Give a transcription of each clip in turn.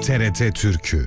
TRT Türkü.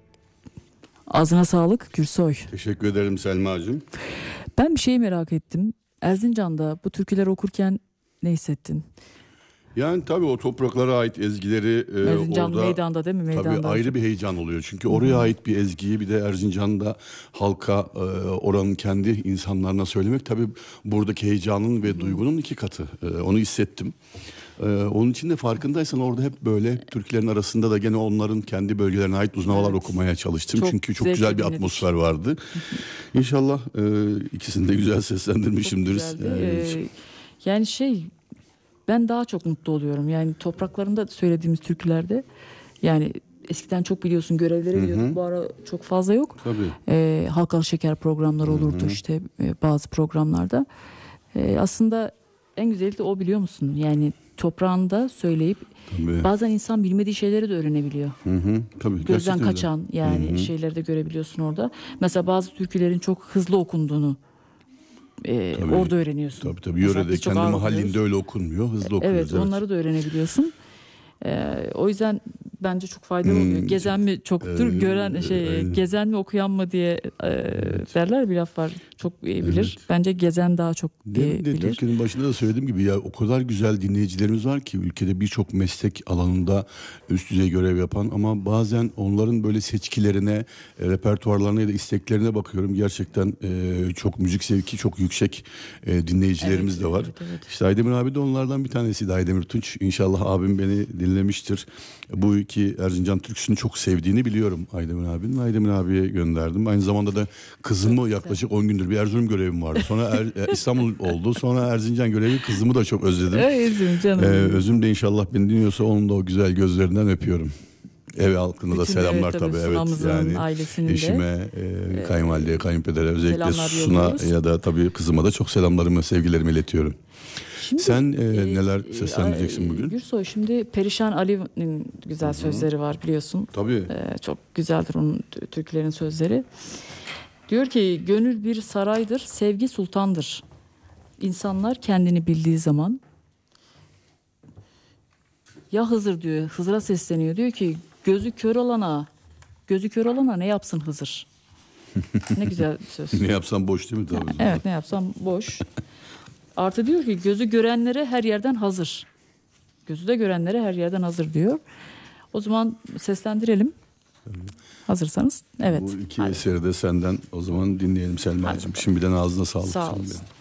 Ağzına sağlık Gürsoy. Teşekkür ederim Selma'cığım. Ben bir şeyi merak ettim. Erzincan'da bu türküleri okurken ne hissettin? Yani tabii o topraklara ait ezgileri Erzincan orada meydanda değil mi? Meydanda. tabii ayrı bir heyecan oluyor. Çünkü oraya ait bir ezgiyi bir de Erzincan'da halka, oranın kendi insanlarına söylemek tabii buradaki heyecanın ve duygunun iki katı. Onu hissettim. Onun için de farkındaysan orada hep böyle türkülerin arasında da gene onların kendi bölgelerine ait uzun havalar okumaya çalıştım. Çünkü çok güzel bir dinledik. atmosfer vardı. İnşallah ikisini de güzel seslendirmişimdir. Yani ben daha çok mutlu oluyorum. Yani topraklarında söylediğimiz türkülerde, yani eskiden çok biliyorsun görevlere gidiyorduk. Bu ara çok fazla yok. Tabii. Halkalı şeker programları olurdu işte bazı programlarda. Aslında en güzeli de o, biliyor musun? Yani toprağında söyleyip Tabii. bazen insan bilmediği şeyleri de öğrenebiliyor. Tabii, Gözden gerçekten kaçan yani şeyleri de görebiliyorsun orada. Mesela bazı türkülerin çok hızlı okunduğunu orada öğreniyorsun. Tabii Mesela yörede biz çok kendi ağır mahallinde okuyoruz. öyle okunmuyor, hızlı okuyoruz. Evet, onları da öğrenebiliyorsun. O yüzden bence çok faydalı oluyor. Gezen mi çoktur, gezen mi okuyan mı diye derler, bir laf var. Çok iyi bilir. Evet. Bence gezen daha çok bilir. Türkiye'nin başında da söylediğim gibi ya o kadar güzel dinleyicilerimiz var ki ülkede birçok meslek alanında üst düzey görev yapan, ama bazen onların böyle seçkilerine, repertuarlarına ya da isteklerine bakıyorum. Gerçekten çok müzik zevki çok yüksek dinleyicilerimiz de var. Evet. İşte Aydemir abi de onlardan bir tanesiydi, Aydemir Tunç. İnşallah abim beni dinlemiştir. Bu iki Erzincan türküsünü çok sevdiğini biliyorum Aydemir abinin. Aydemir abiye gönderdim. Aynı zamanda da kızımı yaklaşık 10 gündür bir Erzurum görevim vardı. Sonra İstanbul oldu. Sonra Erzincan görevi, kızımı da çok özledim. Evet canım. Özüm de inşallah beni dinliyorsa onun da o güzel gözlerinden öpüyorum. Ev halkına da selamlar tabii. Evet, yani ailesinin eşime, kayınvalideye, kayınpedere, özellikle selamlar Suna yolluyoruz. ya da tabii kızıma da çok selamlarımı, sevgilerimi iletiyorum. Şimdi, sen neler seslendireceksin bugün? Gürsoy, şimdi Perişan Ali'nin güzel sözleri var biliyorsun. Tabii. Çok güzeldir onun türkülerin sözleri. Diyor ki, gönül bir saraydır, sevgi sultandır. İnsanlar kendini bildiği zaman, ya Hızır diyor, Hızır'a sesleniyor. Diyor ki, gözü kör olana ne yapsın Hızır? Ne güzel bir söz. Ne yapsam boş değil mi tabii? Evet, ne yapsam boş. Artı diyor ki, gözü görenlere her yerden hazır. Gözü de görenlere her yerden hazır diyor. O zaman seslendirelim. Hazırsanız. Evet. Bu iki eseri de senden o zaman dinleyelim Selma'cığım. Şimdiden ağzına sağlık. Sağ canım olsun. benim.